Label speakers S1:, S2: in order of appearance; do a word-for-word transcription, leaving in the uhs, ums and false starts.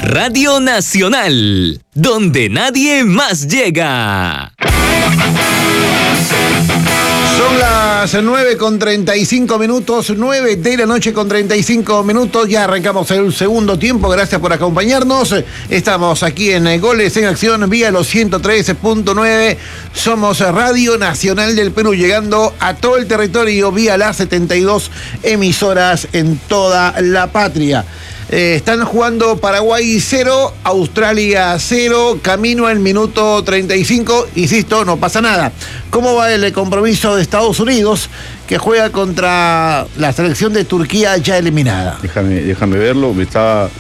S1: Radio Nacional, donde nadie más llega.
S2: Son las nueve con treinta y cinco minutos, nueve de la noche con treinta y cinco minutos. Ya arrancamos el segundo tiempo. Gracias por acompañarnos. Estamos aquí en Goles en Acción vía los ciento trece punto nueve. Somos Radio Nacional del Perú, llegando a todo el territorio vía las setenta y dos emisoras en toda la patria. Eh, están jugando Paraguay cero, Australia cero, camino al minuto treinta y cinco, insisto, no pasa nada. ¿Cómo va el compromiso de Estados Unidos, que juega contra la selección de Turquía ya eliminada?
S3: Déjame, déjame verlo, me estaba